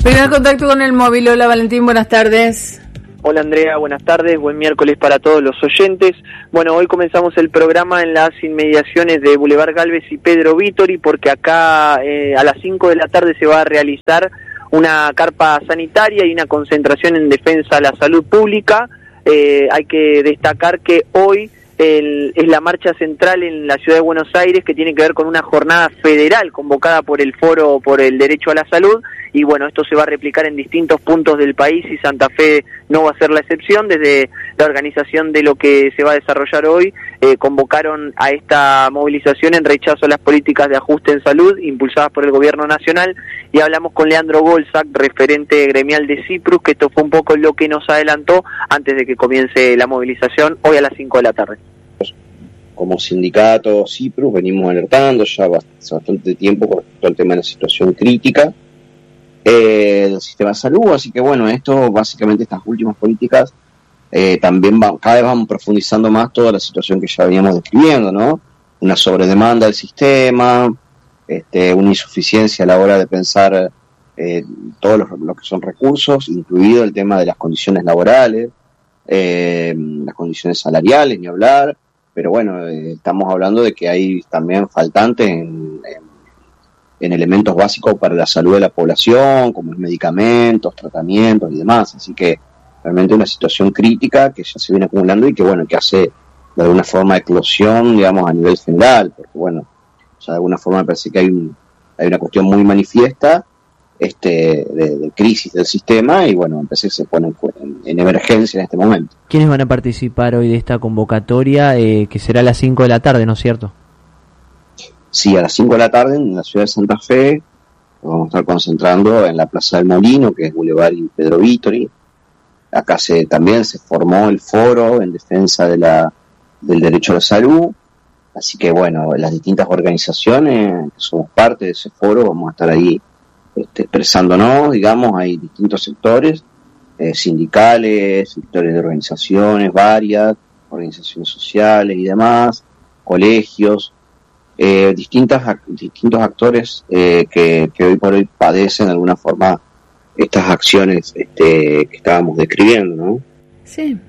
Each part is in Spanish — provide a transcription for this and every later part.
Primer contacto con el móvil. Hola Valentín, buenas tardes. Hola Andrea, buenas tardes, buen miércoles para todos los oyentes. Bueno, hoy comenzamos el programa en las inmediaciones de Boulevard Galvez y Pedro Vítori, porque acá a las 5 de la tarde se va a realizar una carpa sanitaria y una concentración en defensa a la salud pública. Hay que destacar que hoy es la marcha central en la ciudad de Buenos Aires, que tiene que ver con una jornada federal convocada por el Foro por el Derecho a la Salud, y bueno, esto se va a replicar en distintos puntos del país y Santa Fe no va a ser la excepción. Desde la organización de lo que se va a desarrollar hoy, convocaron a esta movilización en rechazo a las políticas de ajuste en salud impulsadas por el gobierno nacional, y hablamos con Leandro Golsac, referente gremial de Ciprus, que esto fue un poco lo que nos adelantó antes de que comience la movilización hoy a las 5 de la tarde. Como sindicato Ciprus venimos alertando ya hace bastante tiempo con respecto al tema de la situación crítica del sistema de salud, así que bueno, esto básicamente, estas últimas políticas también cada vez vamos profundizando más toda la situación que ya veníamos describiendo, ¿no? Una sobredemanda del sistema, una insuficiencia a la hora de pensar todos lo que son recursos, incluido el tema de las condiciones laborales, las condiciones salariales, ni hablar, pero bueno, estamos hablando de que hay también faltantes en elementos básicos para la salud de la población, como los medicamentos, tratamientos y demás, así que realmente una situación crítica que ya se viene acumulando y que bueno, que hace de alguna forma eclosión, digamos, a nivel general, porque bueno, ya de alguna forma me parece que hay una cuestión muy manifiesta de crisis del sistema, y bueno, empecé se pone en emergencia en este momento. ¿Quiénes van a participar hoy de esta convocatoria, que será a las 5 de la tarde, ¿no es cierto? Sí, a las 5 de la tarde en la ciudad de Santa Fe nos vamos a estar concentrando en la Plaza del Molino, que es Boulevard y Pedro Vítori. Acá también se formó el foro en defensa del derecho a la salud, así que bueno, las distintas organizaciones que somos parte de ese foro vamos a estar ahí expresándonos, digamos. Hay distintos sectores, sindicales, sectores de organizaciones varias, organizaciones sociales y demás, colegios, distintos actores que hoy por hoy padecen de alguna forma estas acciones que estábamos describiendo, ¿no? Sí.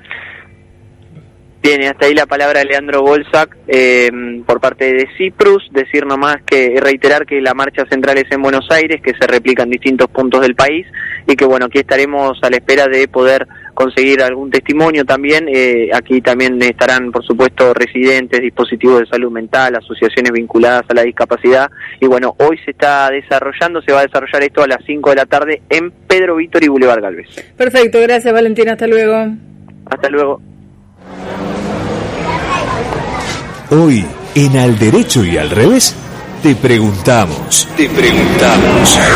Bien, hasta ahí la palabra de Leandro Golsac por parte de Ciprus. Decir nomás que reiterar que la marcha central es en Buenos Aires, que se replica en distintos puntos del país, y que bueno, aquí estaremos a la espera de poder conseguir algún testimonio también. Aquí también estarán, por supuesto, residentes, dispositivos de salud mental, asociaciones vinculadas a la discapacidad, y bueno, hoy se va a desarrollar esto a las 5 de la tarde en Pedro Vítori y Boulevard Galvez. Perfecto, gracias Valentín, hasta luego. Hasta luego. Hoy, en Al Derecho y al Revés, te preguntamos.